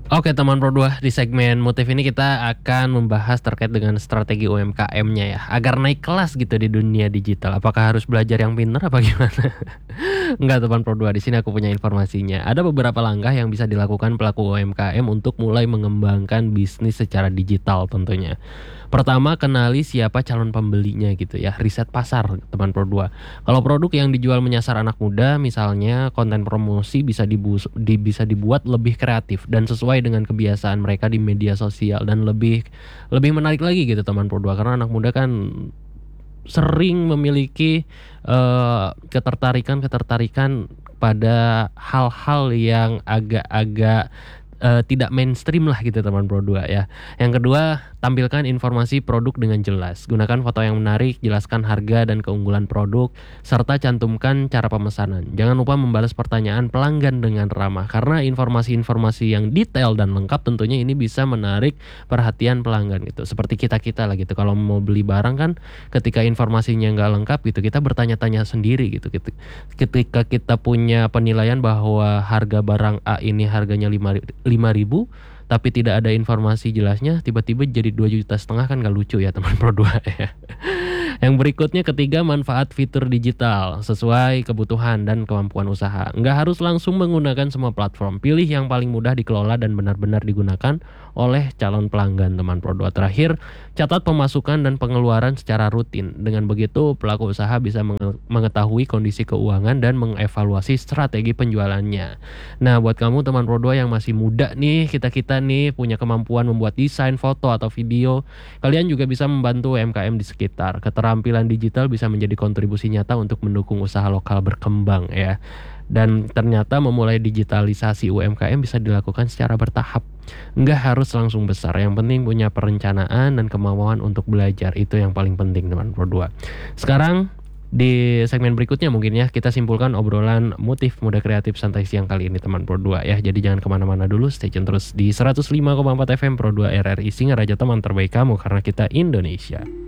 Oke teman Pro 2, di segmen Motif ini kita akan membahas terkait dengan strategi UMKM-nya ya, agar naik kelas gitu di dunia digital. Apakah harus belajar yang pinter apa gimana? Enggak teman Pro 2, di sini aku punya informasinya. Ada beberapa langkah yang bisa dilakukan pelaku UMKM untuk mulai mengembangkan bisnis secara digital tentunya. Pertama, kenali siapa calon pembelinya gitu ya, riset pasar teman Pro 2. Kalau produk yang dijual menyasar anak muda, misalnya konten promosi bisa dibuat lebih kreatif dan sesuai dengan kebiasaan mereka di media sosial dan lebih lebih menarik lagi gitu teman Pro 2 karena anak muda kan sering memiliki ketertarikan pada hal-hal yang agak-agak tidak mainstream lah gitu teman Pro 2 ya. Yang kedua, tampilkan informasi produk dengan jelas. Gunakan foto yang menarik, jelaskan harga dan keunggulan produk, serta cantumkan cara pemesanan. Jangan lupa membalas pertanyaan pelanggan dengan ramah, karena informasi-informasi yang detail dan lengkap tentunya ini bisa menarik perhatian pelanggan gitu. Seperti kita-kita lah gitu, kalau mau beli barang kan ketika informasinya nggak lengkap gitu, kita bertanya-tanya sendiri gitu. Ketika kita punya penilaian bahwa harga barang A ini harganya 5.000 tapi tidak ada informasi jelasnya, tiba-tiba jadi 2,5 juta kan gak lucu ya teman Pro 2 ya. Yang berikutnya ketiga, manfaat fitur digital sesuai kebutuhan dan kemampuan usaha. Nggak harus langsung menggunakan semua platform. Pilih yang paling mudah dikelola dan benar-benar digunakan oleh calon pelanggan teman Pro 2. Terakhir, catat pemasukan dan pengeluaran secara rutin. Dengan begitu, pelaku usaha bisa mengetahui kondisi keuangan dan mengevaluasi strategi penjualannya. Nah, buat kamu teman Pro 2 yang masih muda nih, kita-kita nih punya kemampuan membuat desain, foto, atau video, kalian juga bisa membantu UMKM di sekitar. Keterampilan digital bisa menjadi kontribusi nyata untuk mendukung usaha lokal berkembang ya. Dan ternyata memulai digitalisasi UMKM bisa dilakukan secara bertahap. Nggak harus langsung besar, yang penting punya perencanaan dan kemauan untuk belajar. Itu yang paling penting teman Pro 2. Sekarang di segmen berikutnya mungkin ya kita simpulkan obrolan Motif Muda Kreatif Santai Siang kali ini teman Pro 2 ya. Jadi jangan kemana-mana dulu, stay tune terus di 105,4 FM Pro 2 RRI Singaraja, teman terbaik kamu karena kita Indonesia.